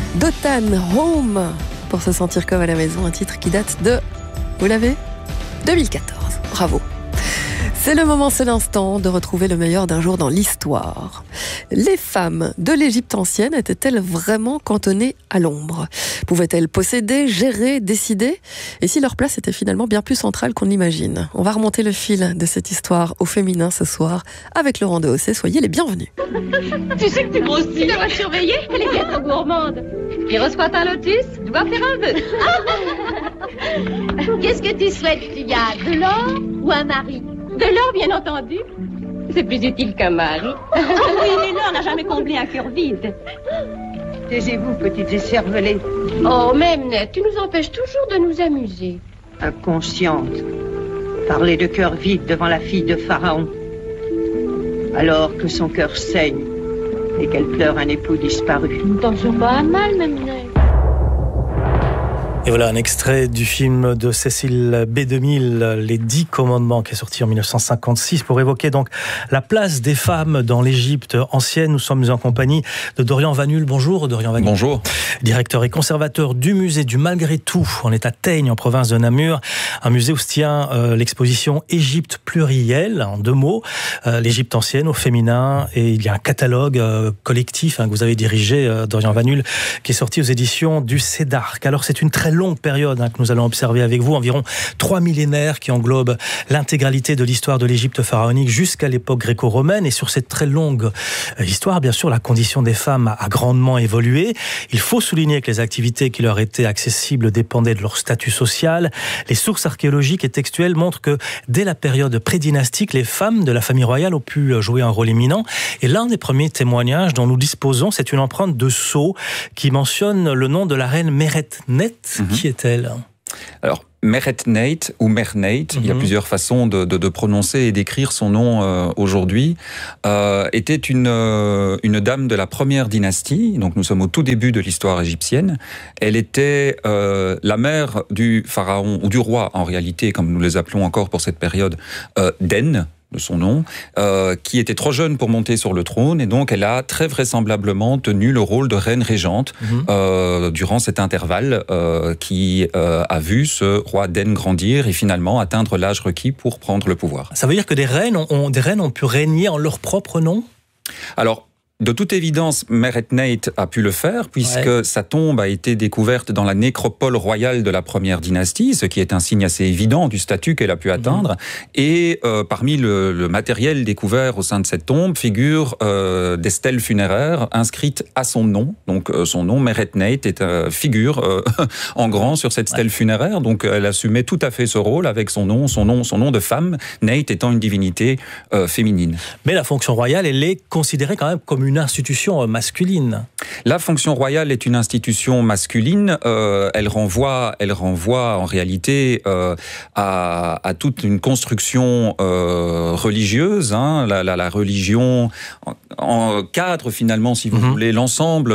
Dotan Home, pour se sentir comme à la maison, un titre qui date de, vous l'avez, 2014. Bravo. C'est le moment, c'est l'instant de retrouver le meilleur d'un jour dans l'histoire. Les femmes de l'Égypte ancienne étaient-elles vraiment cantonnées à l'ombre ? Pouvaient-elles posséder, gérer, décider ? Et si leur place était finalement bien plus centrale qu'on l'imagine ? On va remonter le fil de cette histoire au féminin ce soir avec Laurent Dehausset. Soyez les bienvenus. Tu sais que tu grossis. Tu dois surveiller. Elle est bien trop gourmande. Il reçoit un lotus, tu dois faire un vœu. Qu'est-ce que tu souhaites, Fia ? De l'or ou un mari ? De l'or, bien entendu. C'est plus utile qu'un mari. Oh oui, mais l'or n'a jamais comblé un cœur vide. Taisez-vous, petites écervelées. Oh, Memnet, tu nous empêches toujours de nous amuser. Inconsciente. Parler de cœur vide devant la fille de Pharaon. Alors que son cœur saigne et qu'elle pleure un époux disparu. Nous t'en sommes pas à mal, Memnet. Et voilà un extrait du film de Cécile B2000, Les 10 commandements, qui est sorti en 1956 pour évoquer donc la place des femmes dans l'Égypte ancienne. Nous sommes en compagnie de Dorian Vanul. Bonjour Dorian Vanul. Bonjour. Directeur et conservateur du musée du Malgré tout. On est à Teigne en province de Namur, un musée où se tient l'exposition Égypte plurielle, en 2 mots, l'Égypte ancienne au féminin, et il y a un catalogue collectif que vous avez dirigé, Dorian Vanul, qui est sorti aux éditions du Cédarc. Alors c'est une très longue période que nous allons observer avec vous, environ 3 millénaires qui englobent l'intégralité de l'histoire de l'Égypte pharaonique jusqu'à l'époque gréco-romaine. Et sur cette très longue histoire, bien sûr, la condition des femmes a grandement évolué. Il faut souligner que les activités qui leur étaient accessibles dépendaient de leur statut social. Les sources archéologiques et textuelles montrent que dès la période prédynastique, les femmes de la famille royale ont pu jouer un rôle éminent. Et l'un des premiers témoignages dont nous disposons, c'est une empreinte de sceau qui mentionne le nom de la reine Meretnet. Qui est-elle ? Alors, Meretnet ou Merneit, il y a plusieurs façons de prononcer et d'écrire son nom aujourd'hui, était une dame de la première dynastie, donc nous sommes au tout début de l'histoire égyptienne. Elle était la mère du pharaon, ou du roi en réalité, comme nous les appelons encore pour cette période, Den, de son nom, qui était trop jeune pour monter sur le trône, et donc elle a très vraisemblablement tenu le rôle de reine régente durant cet intervalle qui a vu ce roi Den grandir et finalement atteindre l'âge requis pour prendre le pouvoir. Ça veut dire que des reines ont pu régner en leur propre nom ? Alors, de toute évidence, Meretnet a pu le faire, puisque sa tombe a été découverte dans la nécropole royale de la première dynastie, ce qui est un signe assez évident du statut qu'elle a pu atteindre. Et parmi le matériel découvert au sein de cette tombe figurent des stèles funéraires inscrites à son nom. Donc son nom, Meretnet, figure en grand sur cette stèle funéraire. Donc elle assumait tout à fait ce rôle avec son nom de femme, Neit étant une divinité féminine. Mais la fonction royale, elle est considérée quand même comme une institution masculine. La fonction royale est une institution masculine. Elle renvoie en réalité à toute une construction religieuse. La religion cadre finalement, si vous voulez, l'ensemble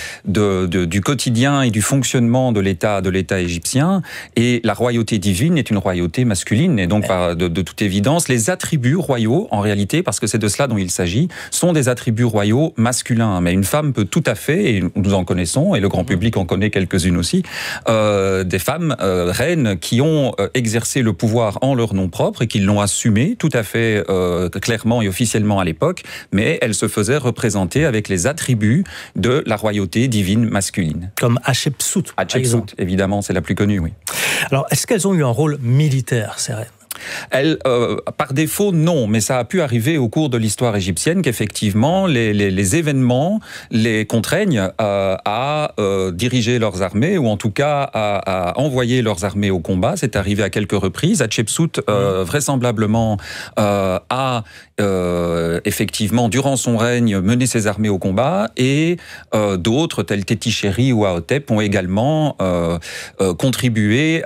du quotidien et du fonctionnement de l'État égyptien. Et la royauté divine est une royauté masculine. Et donc, de toute évidence, les attributs royaux, en réalité, parce que c'est de cela dont il s'agit, sont des attributs royaux masculins. Mais une femme peut tout à fait, et nous en connaissons, et le grand public en connaît quelques-unes aussi, des femmes reines qui ont exercé le pouvoir en leur nom propre et qui l'ont assumé tout à fait clairement et officiellement à l'époque, mais elles se faisaient représenter avec les attributs de la royauté divine masculine. Comme Hatshepsut. Hatshepsut, évidemment, c'est la plus connue, oui. Alors, est-ce qu'elles ont eu un rôle militaire, ces reines ? Elle, par défaut, non, mais ça a pu arriver au cours de l'histoire égyptienne qu'effectivement les événements les contraignent à diriger leurs armées, ou en tout cas à envoyer leurs armées au combat. C'est arrivé à quelques reprises. Hatshepsut, vraisemblablement, a effectivement, durant son règne, mené ses armées au combat, et d'autres, tels Téti-Chéri ou Ahotep, ont également contribué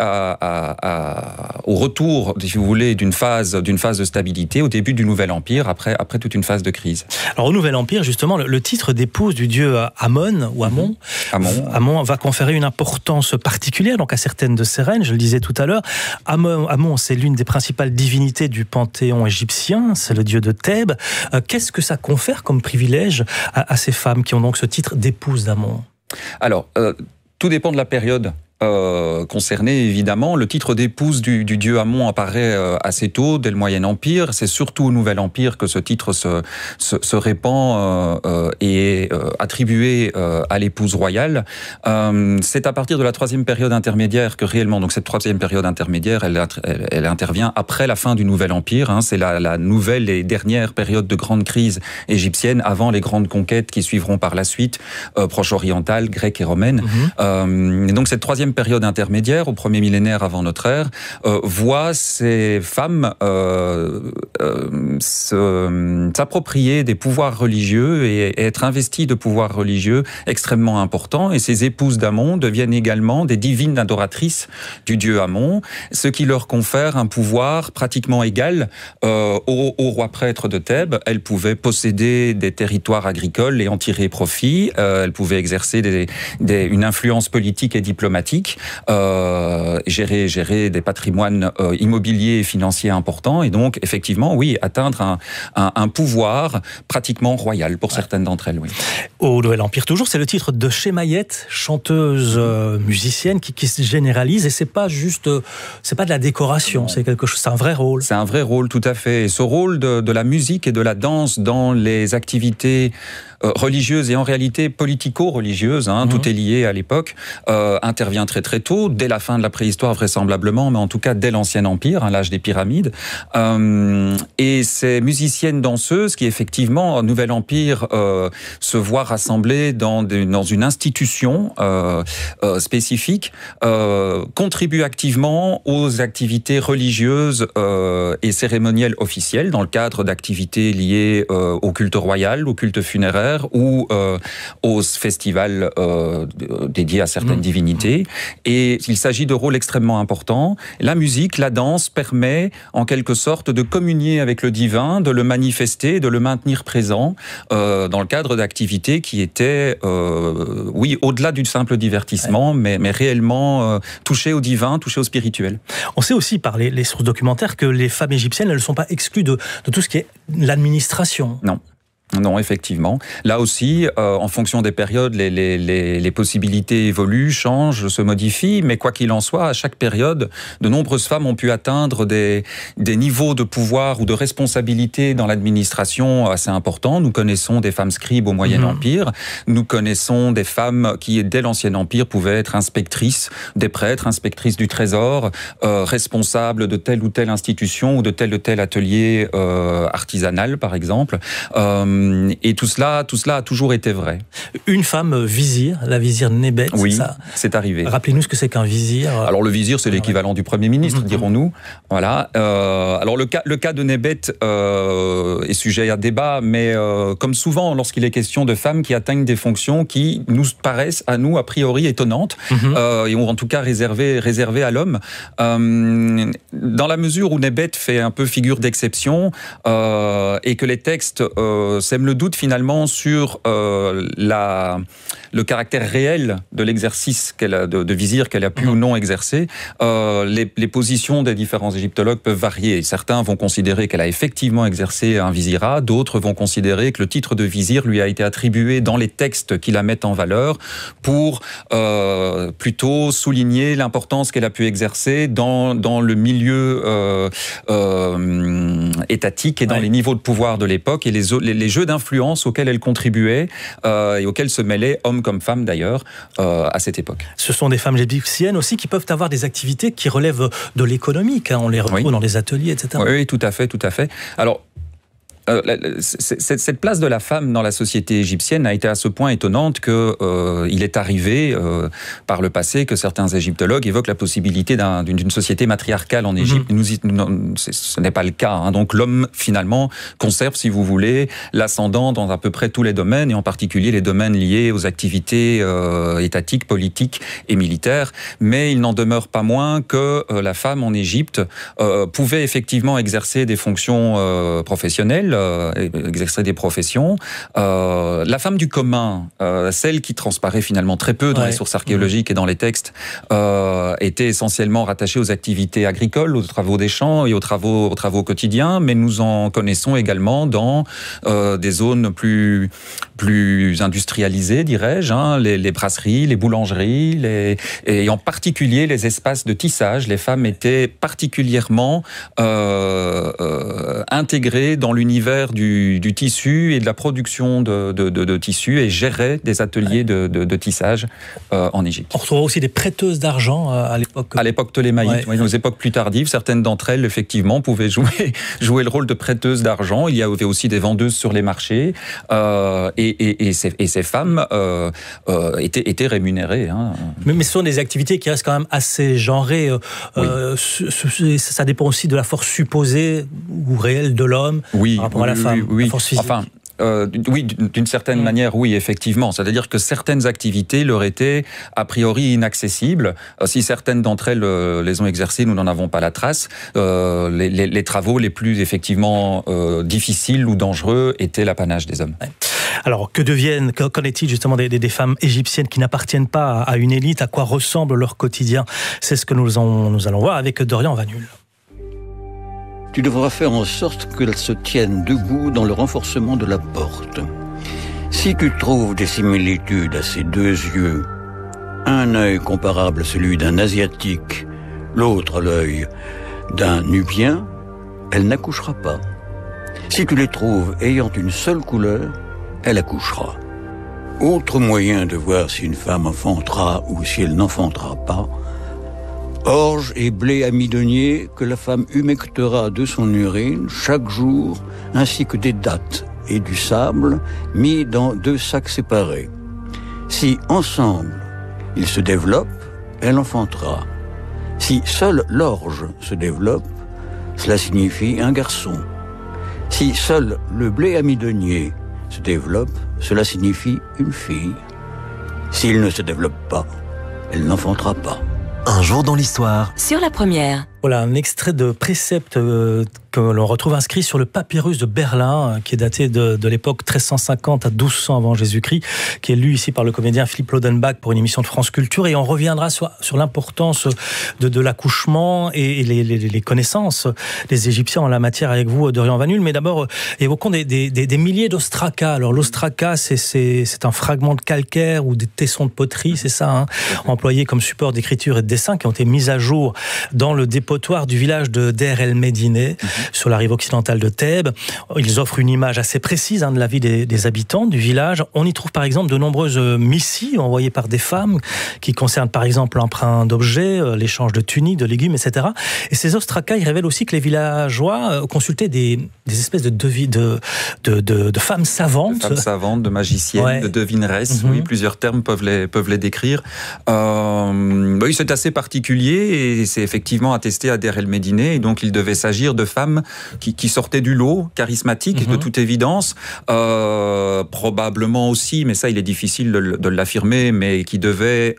au retour, si vous voulez, d'une phase de stabilité au début du Nouvel Empire, après toute une phase de crise. Alors au Nouvel Empire, justement, le titre d'épouse du dieu Amon, ou Amon, Amon va conférer une importance particulière donc à certaines de ces reines, je le disais tout à l'heure. Amon, c'est l'une des principales divinités du panthéon égyptien, c'est le dieu de Thèbes. Qu'est-ce que ça confère comme privilège à ces femmes qui ont donc ce titre d'épouse d'Amon ? Alors, tout dépend de la période concernée, évidemment. Le titre d'épouse du dieu Amon apparaît assez tôt, dès le Moyen Empire. C'est surtout au Nouvel Empire que ce titre se répand et est attribué à l'épouse royale. C'est à partir de la troisième période intermédiaire que réellement, donc cette troisième période intermédiaire, elle intervient après la fin du Nouvel Empire. C'est la nouvelle et dernière période de grande crise égyptienne, avant les grandes conquêtes qui suivront par la suite, proche-orientale, grecque et romaine. Et donc cette troisième période intermédiaire, au premier millénaire avant notre ère, voit ces femmes s'approprier des pouvoirs religieux et être investies de pouvoirs religieux extrêmement importants. Et ces épouses d'Amon deviennent également des divines adoratrices du dieu Amon, ce qui leur confère un pouvoir pratiquement égal au roi prêtre de Thèbes. Elles pouvaient posséder des territoires agricoles et en tirer profit. Elles pouvaient exercer une influence politique et diplomatique. Gérer des patrimoines immobiliers et financiers importants, et donc effectivement, oui, atteindre un pouvoir pratiquement royal pour certaines d'entre elles. Oui. Au Nouvel Empire toujours, c'est le titre de Shemayet, chanteuse musicienne qui se généralise, et c'est pas de la décoration, c'est quelque chose, c'est un vrai rôle. C'est un vrai rôle, tout à fait. Et ce rôle de la musique et de la danse dans les activités religieuses et en réalité politico-religieuses, tout est lié à l'époque, intervient très très tôt, dès la fin de la préhistoire vraisemblablement, mais en tout cas dès l'Ancien Empire, l'âge des pyramides. Et ces musiciennes danseuses qui effectivement, au Nouvel Empire, se voient rassemblées dans une institution spécifique, contribuent activement aux activités religieuses et cérémonielles officielles, dans le cadre d'activités liées au culte royal, au culte funéraire, ou aux festivals dédiés à certaines divinités. Et il s'agit de rôles extrêmement importants. La musique, la danse permet en quelque sorte de communier avec le divin, de le manifester, de le maintenir présent dans le cadre d'activités qui étaient, oui, au-delà du simple divertissement, mais réellement touchées au divin, touchées au spirituel. On sait aussi par les sources documentaires que les femmes égyptiennes, elles ne sont pas exclues de tout ce qui est l'administration. Non, effectivement. Là aussi, en fonction des périodes, les possibilités évoluent, changent, se modifient, mais quoi qu'il en soit, à chaque période, de nombreuses femmes ont pu atteindre des niveaux de pouvoir ou de responsabilité dans l'administration assez importants. Nous connaissons des femmes scribes au Moyen Empire, nous connaissons des femmes qui, dès l'Ancien Empire, pouvaient être inspectrices des prêtres, inspectrices du trésor, responsables de telle ou telle institution ou de tel atelier artisanal, par exemple. Et tout cela a toujours été vrai. Une femme vizir, la vizir Nebet, oui, ça. C'est arrivé. Rappelez-nous ce que c'est qu'un vizir. Alors le vizir, c'est l'équivalent du Premier ministre, dirons-nous. Voilà. Alors le cas de Nebet est sujet à débat, mais comme souvent lorsqu'il est question de femmes qui atteignent des fonctions qui nous paraissent à nous a priori étonnantes, et ou en tout cas réservées à l'homme, dans la mesure où Nebet fait un peu figure d'exception et que les textes sème le doute finalement sur le caractère réel de l'exercice de vizir qu'elle a pu ou non exercer. Les positions des différents égyptologues peuvent varier. Certains vont considérer qu'elle a effectivement exercé un vizirat, d'autres vont considérer que le titre de vizir lui a été attribué dans les textes qui la mettent en valeur pour plutôt souligner l'importance qu'elle a pu exercer dans le milieu étatique et dans les niveaux de pouvoir de l'époque et les jeux d'influence auxquels elle contribuait et auxquels se mêlaient hommes comme femmes d'ailleurs à cette époque. Ce sont des femmes égyptiennes aussi qui peuvent avoir des activités qui relèvent de l'économique. On les retrouve dans les ateliers, etc. Oui, tout à fait, tout à fait. Alors, cette place de la femme dans la société égyptienne a été à ce point étonnante qu'il est arrivé par le passé que certains égyptologues évoquent la possibilité d'une société matriarcale en Égypte. Ce n'est pas le cas. Donc l'homme, finalement, conserve, si vous voulez, l'ascendant dans à peu près tous les domaines, et en particulier les domaines liés aux activités étatiques, politiques et militaires. Mais il n'en demeure pas moins que la femme en Égypte pouvait effectivement exercer des fonctions professionnelles, professionnels, extraits des professions. La femme du commun, celle qui transparaît finalement très peu dans les sources archéologiques et dans les textes, était essentiellement rattachée aux activités agricoles, aux travaux des champs et aux travaux quotidiens, mais nous en connaissons également dans des zones plus industrialisées, dirais-je, hein, les brasseries, les boulangeries, et en particulier les espaces de tissage. Les femmes étaient particulièrement intégrées dans l'univers du tissu et de la production de tissu et géraient des ateliers de tissage en Égypte. On retrouve aussi des prêteuses d'argent à l'époque. À l'époque ptolémaïque, aux époques plus tardives, certaines d'entre elles, effectivement, pouvaient jouer le rôle de prêteuses d'argent. Il y avait aussi des vendeuses sur les marchés, et ces femmes étaient rémunérées. Hein. Mais ce sont des activités qui restent quand même assez genrées. Ça dépend aussi de la force supposée ou réelle de l'homme par rapport à la femme, la force physique. Enfin, oui, d'une certaine manière, oui, effectivement. C'est-à-dire que certaines activités leur étaient a priori inaccessibles. Si certaines d'entre elles les ont exercées, nous n'en avons pas la trace. Les travaux les plus effectivement difficiles ou dangereux étaient l'apanage des hommes. Ouais. Alors, qu'en est-il justement des femmes égyptiennes qui n'appartiennent pas à une élite? À quoi ressemble leur quotidien? C'est ce que nous allons voir avec Dorian Vanul. Tu devras faire en sorte qu'elles se tiennent debout dans le renforcement de la porte. Si tu trouves des similitudes à ces deux yeux, un œil comparable à celui d'un Asiatique, l'autre l'œil d'un Nubien, elle n'accouchera pas. Si tu les trouves ayant une seule couleur, elle accouchera. Autre moyen de voir si une femme enfantera ou si elle n'enfantera pas, orge et blé amidonnier que la femme humectera de son urine chaque jour, ainsi que des dattes et du sable mis dans 2 sacs séparés. Si ensemble ils se développent, elle enfantera. Si seul l'orge se développe, cela signifie un garçon. Si seul le blé amidonnier se développe, cela signifie une fille. S'il ne se développe pas, elle n'enfantera pas. Un jour dans l'histoire. Sur la première. Voilà, un extrait de précepte que l'on retrouve inscrit sur le papyrus de Berlin, qui est daté de l'époque 1350 à 1200 avant Jésus-Christ, qui est lu ici par le comédien Philippe Lodenbach pour une émission de France Culture, et on reviendra sur l'importance de l'accouchement et les connaissances des Égyptiens en la matière avec vous, Dorian Vanul. Mais d'abord, évoquons des milliers d'ostracas. Alors l'ostraca, c'est un fragment de calcaire ou des tessons de poterie, c'est ça, hein, employés comme support d'écriture et de dessin, qui ont été mis à jour dans le dépotoir du village de Der El Médine, sur la rive occidentale de Thèbes. Ils offrent une image assez précise de la vie des habitants du village. On y trouve par exemple de nombreuses missives envoyées par des femmes qui concernent par exemple l'emprunt d'objets, l'échange de tuniques, de légumes, etc. Et ces ostracas, ils révèlent aussi que les villageois consultaient des espèces de femmes savantes. De femmes savantes, de magiciennes, de devineresses. Oui, plusieurs termes peuvent les décrire. Oui, c'est assez particulier et c'est effectivement attesté à Der El Médine, et donc il devait s'agir de femmes qui sortaient du lot, charismatiques, de toute évidence, probablement aussi, mais ça il est difficile de l'affirmer, mais qui devaient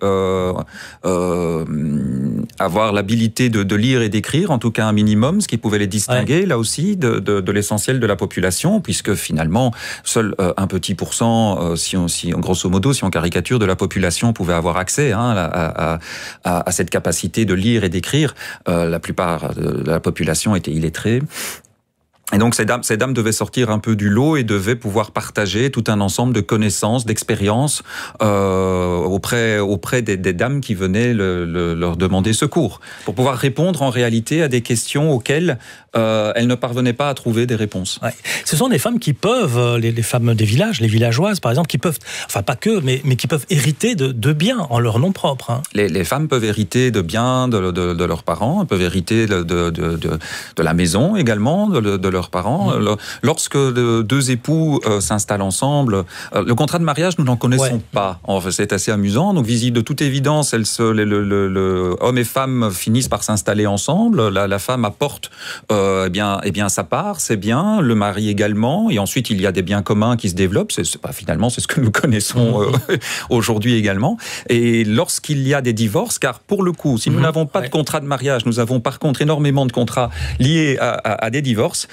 avoir l'habilité de lire et d'écrire, en tout cas un minimum, ce qui pouvait les distinguer, là aussi, de l'essentiel de la population, puisque finalement, seul un petit pourcent, grosso modo, si on caricature, de la population pouvait avoir accès à cette capacité de lire et d'écrire. La plupart de la population était illettrée. Et donc ces dames devaient sortir un peu du lot et devaient pouvoir partager tout un ensemble de connaissances, d'expériences auprès des dames qui venaient leur demander secours, pour pouvoir répondre en réalité à des questions auxquelles elles ne parvenaient pas à trouver des réponses. Ouais. Ce sont des femmes qui peuvent, les femmes des villages, les villageoises par exemple, qui peuvent, enfin pas que, mais qui peuvent hériter de biens en leur nom propre. Hein. Les femmes peuvent hériter de biens de leurs parents, elles peuvent hériter de la maison également, de leurs parents. Lorsque deux époux s'installent ensemble, le contrat de mariage, nous n'en connaissons pas. Enfin, c'est assez amusant. Donc, de toute évidence, homme et femme finissent par s'installer ensemble. La femme apporte eh bien sa part, c'est bien. Le mari également. Et ensuite, il y a des biens communs qui se développent. Finalement, c'est ce que nous connaissons aujourd'hui également. Et lorsqu'il y a des divorces, car pour le coup, si nous n'avons pas de contrat de mariage, nous avons par contre énormément de contrats liés à des divorces.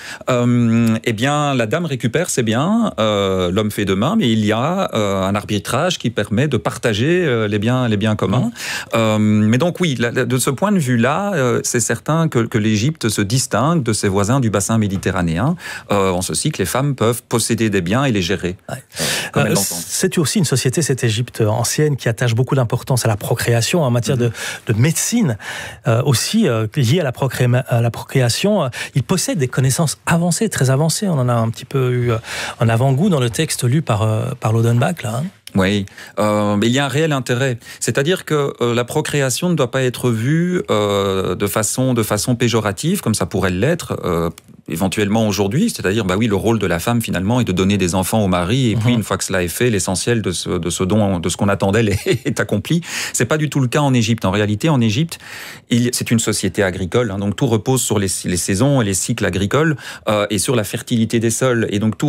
eh bien, la dame récupère ses biens, l'homme fait de même, mais il y a un arbitrage qui permet de partager les biens communs. Mais donc oui, de ce point de vue-là, c'est certain que l'Égypte se distingue de ses voisins du bassin méditerranéen, en ceci que les femmes peuvent posséder des biens et les gérer. Comme elles l'entendent. C'est aussi une société, cette Égypte ancienne, qui attache beaucoup d'importance à la procréation en matière de médecine, aussi liée à la procréation. Ils possèdent des connaissances avancées, très avancées. On en a un petit peu eu un avant-goût dans le texte lu par l'Odenbach, là. Oui, mais il y a un réel intérêt. C'est-à-dire que la procréation ne doit pas être vue de façon péjorative, comme ça pourrait l'être éventuellement aujourd'hui. C'est-à-dire, bah oui, le rôle de la femme finalement est de donner des enfants au mari, et puis une fois que cela est fait, l'essentiel de ce qu'on attendait est accompli. C'est pas du tout le cas en Égypte. En réalité, en Égypte, c'est une société agricole, hein, donc tout repose sur les saisons et les cycles agricoles et sur la fertilité des sols. Et donc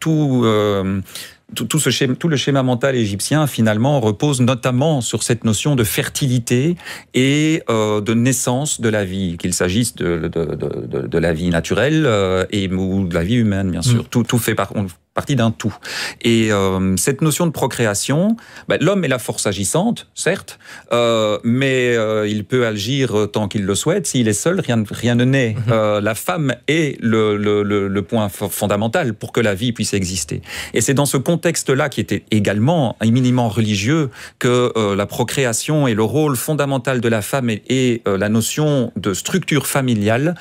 tout le schéma mental égyptien, finalement, repose notamment sur cette notion de fertilité et de naissance de la vie, qu'il s'agisse de la vie naturelle ou de la vie humaine, bien sûr. Tout fait partie d'un tout. Et cette notion de procréation, l'homme est la force agissante, certes, mais il peut agir tant qu'il le souhaite. S'il est seul, rien ne naît. La femme est le point fondamental pour que la vie puisse exister. Et c'est dans ce contexte-là, qui était également éminemment religieux, que la procréation et le rôle fondamental de la femme et la notion de structure familiale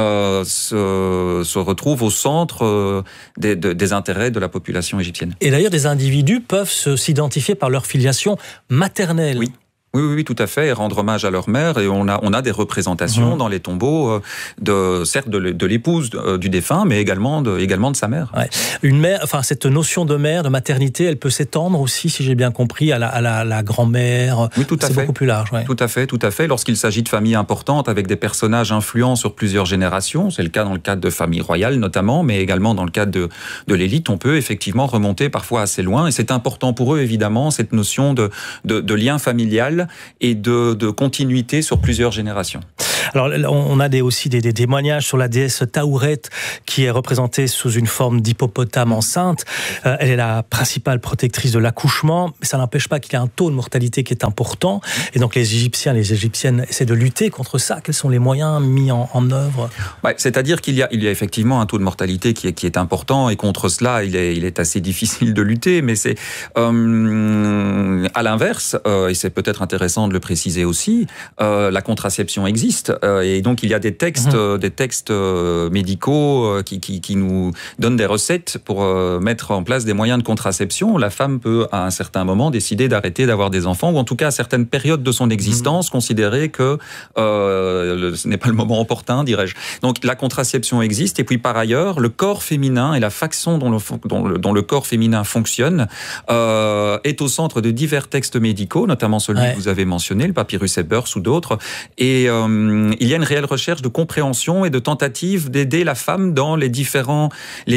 se retrouvent au centre des intérêts de la population égyptienne. Et d'ailleurs, des individus peuvent s'identifier par leur filiation maternelle. Oui, tout à fait, et rendre hommage à leur mère. Et on a des représentations dans les tombeaux, certes de l'épouse du défunt, mais également de sa mère. Ouais. Une mère, enfin cette notion de mère, de maternité, elle peut s'étendre aussi, si j'ai bien compris, à la grand-mère. Oui, tout à fait. C'est beaucoup plus large. Ouais. Tout à fait. Lorsqu'il s'agit de familles importantes avec des personnages influents sur plusieurs générations, c'est le cas dans le cadre de familles royales notamment, mais également dans le cadre de l'élite, on peut effectivement remonter parfois assez loin. Et c'est important pour eux, évidemment, cette notion de lien familial et de continuité sur plusieurs générations. Alors, on a aussi des témoignages sur la déesse Taouret, qui est représentée sous une forme d'hippopotame enceinte. Elle est la principale protectrice de l'accouchement, mais ça n'empêche pas qu'il y a un taux de mortalité qui est important. Et donc, les Égyptiens, les Égyptiennes essaient de lutter contre ça. Quels sont les moyens mis en œuvre ? C'est-à-dire qu'il y a effectivement un taux de mortalité qui est important, et contre cela, il est assez difficile de lutter. Mais c'est à l'inverse, et c'est peut-être intéressant de le préciser aussi, la contraception existe. Et donc il y a des textes médicaux qui nous donnent des recettes pour mettre en place des moyens de contraception. La femme peut à un certain moment décider d'arrêter d'avoir des enfants, ou en tout cas à certaines périodes de son existence considérer que ce n'est pas le moment opportun, dirais-je. Donc la contraception existe, et puis par ailleurs le corps féminin et la façon dont le corps féminin fonctionne est au centre de divers textes médicaux, notamment celui que vous avez mentionné, le Papyrus Ebers ou d'autres. Et il y a une réelle recherche de compréhension et de tentative d'aider la femme dans les différentes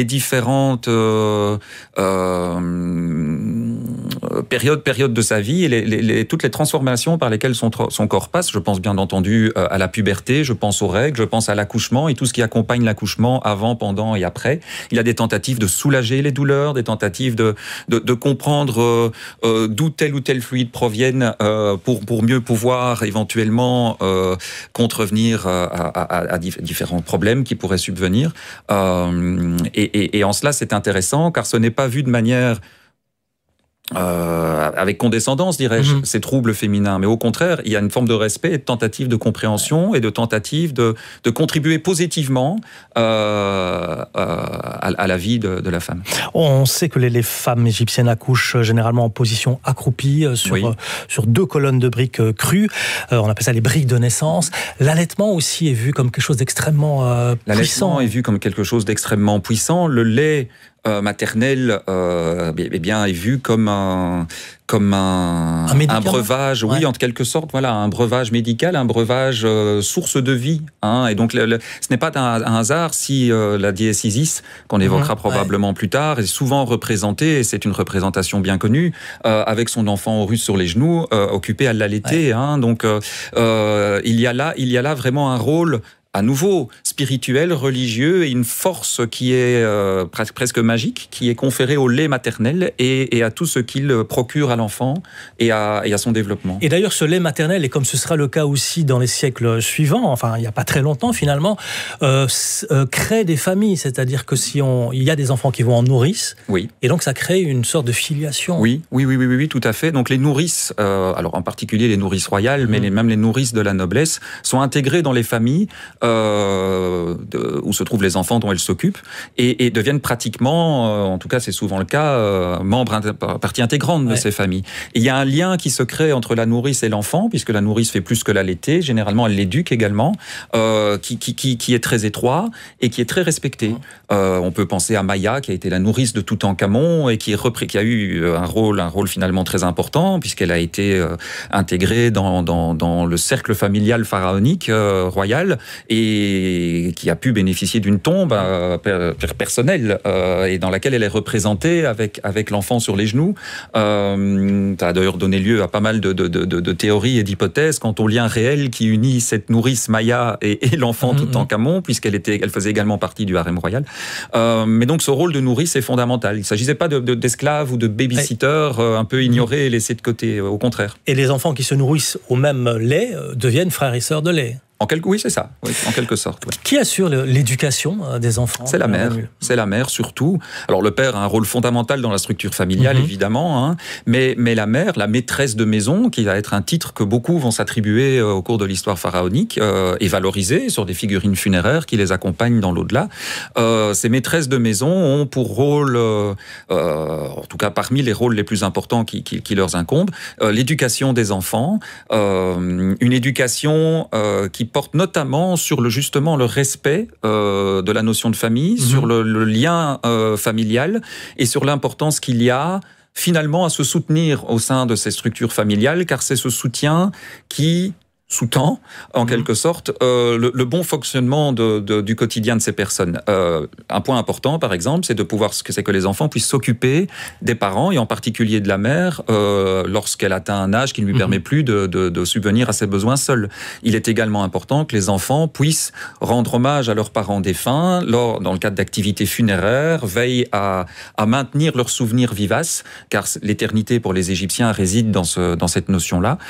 périodes de sa vie et toutes les transformations par lesquelles son corps passe. Je pense bien entendu à la puberté, je pense aux règles, je pense à l'accouchement et tout ce qui accompagne l'accouchement avant, pendant et après. Il y a des tentatives de soulager les douleurs, des tentatives de comprendre d'où tel ou tel fluide proviennent pour mieux pouvoir éventuellement contrevenir à différents problèmes qui pourraient subvenir. Et en cela, c'est intéressant, car ce n'est pas vu de manière avec condescendance, dirais-je, ces troubles féminins. Mais au contraire, il y a une forme de respect et de tentative de compréhension et de tentative de contribuer positivement à la vie de la femme. On sait que les femmes égyptiennes accouchent généralement en position accroupie sur 2 colonnes de briques crues. On appelle ça les briques de naissance. L'allaitement aussi est vu comme quelque chose d'extrêmement puissant. L'allaitement est vu comme quelque chose d'extrêmement puissant. Le lait maternel est vu comme un breuvage, en quelque sorte, un breuvage médical, un breuvage source de vie. Et donc, ce n'est pas un hasard si la déesse Isis, qu'on évoquera probablement plus tard, est souvent représentée, et c'est une représentation bien connue, avec son enfant Horus sur les genoux, occupé à l'allaiter. Donc, il y a là vraiment un rôle à nouveau spirituel, religieux, et une force qui est presque magique, qui est conférée au lait maternel et à tout ce qu'il procure à l'enfant et à son développement. Et d'ailleurs, ce lait maternel, et comme ce sera le cas aussi dans les siècles suivants, enfin il n'y a pas très longtemps finalement, crée des familles, c'est-à-dire que il y a des enfants qui vont en nourrice, oui. Et donc ça crée une sorte de filiation. Oui, tout à fait. Donc les nourrices, alors en particulier les nourrices royales, mais même les nourrices de la noblesse, sont intégrées dans les familles où se trouvent les enfants dont elles s'occupent et deviennent pratiquement, en tout cas c'est souvent le cas, partie intégrante de ces familles. Et il y a un lien qui se crée entre la nourrice et l'enfant, puisque la nourrice fait plus que l'allaiter, généralement elle l'éduque également, qui est très étroit et qui est très respecté. On peut penser à Maya, qui a été la nourrice de Toutankhamon et qui a eu un rôle finalement très important, puisqu'elle a été intégrée dans le cercle familial pharaonique royal, et qui a pu bénéficier d'une tombe personnelle et dans laquelle elle est représentée avec l'enfant sur les genoux. Ça a d'ailleurs donné lieu à pas mal de théories et d'hypothèses quant au lien réel qui unit cette nourrice Maya et l'enfant Toutankhamon, puisqu'elle faisait également partie du harem royal. Mais donc ce rôle de nourrice est fondamental. Il ne s'agissait pas d'esclaves ou de babysitters un peu ignorés et laissés de côté, au contraire. Et les enfants qui se nourrissent au même lait deviennent frères et sœurs de lait. Oui, c'est ça, oui, en quelque sorte. Oui. Qui assure l'éducation des enfants ? C'est la mère. C'est la mère surtout. Alors le père a un rôle fondamental dans la structure familiale, évidemment, hein, mais la mère, la maîtresse de maison, qui va être un titre que beaucoup vont s'attribuer au cours de l'histoire pharaonique, est valorisée sur des figurines funéraires qui les accompagnent dans l'au-delà. Ces maîtresses de maison ont pour rôle, en tout cas parmi les rôles les plus importants qui leur incombent, l'éducation des enfants, une éducation qui porte notamment sur le respect de la notion de famille, sur le lien familial et sur l'importance qu'il y a finalement à se soutenir au sein de ces structures familiales, car c'est ce soutien qui sous-tend, en quelque sorte, le bon fonctionnement du quotidien de ces personnes. Un point important, par exemple, c'est que les enfants puissent s'occuper des parents, et en particulier de la mère, lorsqu'elle atteint un âge qui ne lui permet plus de subvenir à ses besoins seuls. Il est également important que les enfants puissent rendre hommage à leurs parents défunts, dans le cadre d'activités funéraires, veillent à maintenir leurs souvenirs vivaces, car l'éternité pour les Égyptiens réside dans cette notion-là.